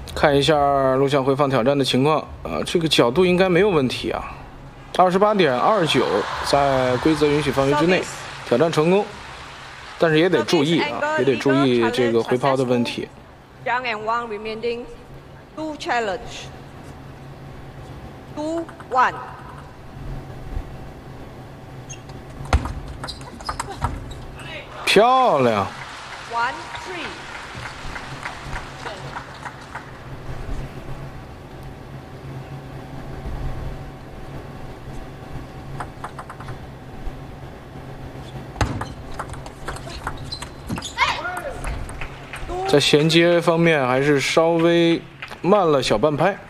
看一下录像回放挑战的情况这个角度应该没有问题啊。28.29在规则允许范围之内，挑战成功。但是也得注意也得注意这个回抛的问题。 Young and Wang remaining 2 challenge 2-1。 漂亮。 1-3。 在衔接方面还是稍微慢了小半拍。